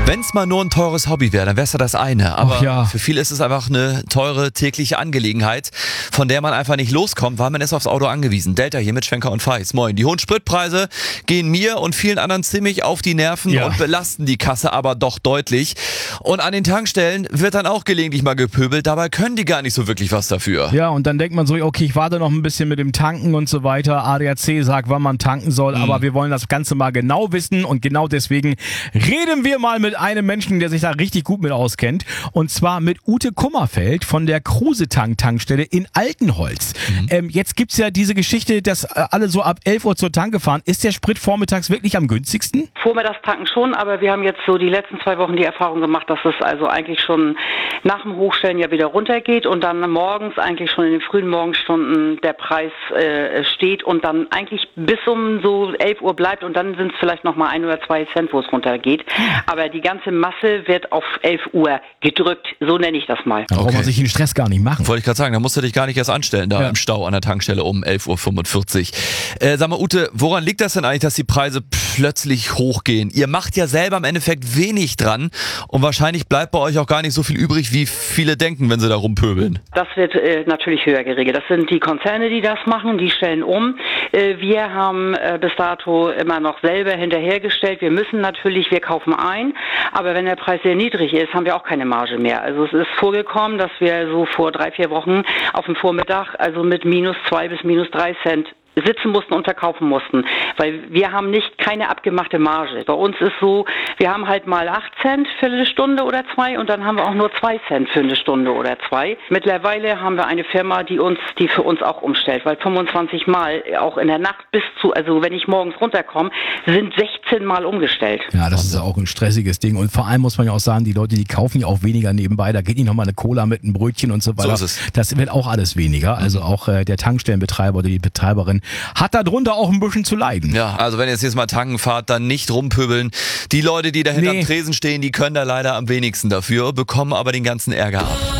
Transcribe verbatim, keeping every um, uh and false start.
Wenn es mal nur ein teures Hobby wäre, dann wäre es ja das eine. Aber Ach ja. für viele ist es einfach eine teure tägliche Angelegenheit, von der man einfach nicht loskommt, weil man ist aufs Auto angewiesen. Delta hier mit Schwenker und Feis. Moin. Die hohen Spritpreise gehen mir und vielen anderen ziemlich auf die Nerven Ja. und belasten die Kasse aber doch deutlich. Und an den Tankstellen wird dann auch gelegentlich mal gepöbelt. Dabei können die gar nicht so wirklich was dafür. Ja, und dann denkt man so, okay, ich warte noch ein bisschen mit dem Tanken und so weiter. A D A C sagt, wann man tanken soll, Mhm. aber wir wollen das Ganze mal genau wissen und genau deswegen reden wir mal mit einem Menschen, der sich da richtig gut mit auskennt. Und zwar mit Ute Kummerfeld von der Kruse-Tank-Tankstelle in Altenholz. Mhm. Ähm, jetzt gibt's ja diese Geschichte, dass äh, alle so ab elf Uhr zur Tanke fahren. Ist der Sprit vormittags wirklich am günstigsten? Vormittags tanken schon, aber wir haben jetzt so die letzten zwei Wochen die Erfahrung gemacht, dass es also eigentlich schon nach dem Hochstellen ja wieder runtergeht und dann morgens eigentlich schon in den frühen Morgenstunden der Preis äh, steht und dann eigentlich bis um so elf Uhr bleibt und dann sind es vielleicht nochmal ein oder zwei Cent, wo es runtergeht. Aber die ganze Masse wird auf elf Uhr gedrückt, so nenne ich das mal. Da braucht Okay. man sich den Stress gar nicht machen. Wollte ich gerade sagen, da musst du dich gar nicht erst anstellen, da Ja. im Stau an der Tankstelle um elf Uhr fünfundvierzig. Äh, sag mal, Ute, woran liegt das denn eigentlich, dass die Preise plötzlich hochgehen? Ihr macht ja selber im Endeffekt wenig dran und wahrscheinlich bleibt bei euch auch gar nicht so viel übrig, wie viele denken, wenn sie da rumpöbeln. Das wird äh, natürlich höher geregelt. Das sind die Konzerne, die das machen, die stellen um. Äh, wir haben äh, bis dato immer noch selber hinterhergestellt. Wir müssen natürlich, wir kaufen ein, aber wenn der Preis sehr niedrig ist, haben wir auch keine Marge mehr. Also es ist vorgekommen, dass wir so vor drei, vier Wochen auf dem Vormittag also mit minus zwei bis minus drei Cent sitzen mussten und verkaufen mussten, weil wir haben nicht keine abgemachte Marge. Bei uns ist so, wir haben halt mal acht Cent für eine Stunde oder zwei und dann haben wir auch nur zwei Cent für eine Stunde oder zwei. Mittlerweile haben wir eine Firma, die uns, die für uns auch umstellt, weil fünfundzwanzig Mal auch in der Nacht bis zu, also wenn ich morgens runterkomme, sind sechzehn Mal umgestellt. Ja, das ist ja auch ein stressiges Ding. Und vor allem muss man ja auch sagen, die Leute, die kaufen ja auch weniger nebenbei. Da geht nicht nochmal eine Cola mit einem Brötchen und so weiter. So ist es. Das wird auch alles weniger. Also auch äh, der Tankstellenbetreiber oder die Betreiberin hat darunter auch ein bisschen zu leiden. Ja, also wenn ihr jetzt mal tanken fahrt, dann nicht rumpöbeln. Die Leute, die da hinterm Nee. Tresen stehen, die können da leider am wenigsten dafür, bekommen aber den ganzen Ärger ab.